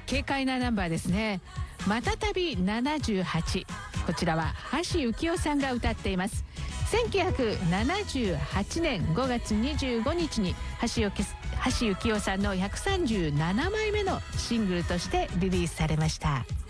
軽快なナンバーですね。またたび78、こちらは橋幸夫さんが歌っています。1978年5月25日に橋幸夫さんの137枚目のシングルとしてリリースされました。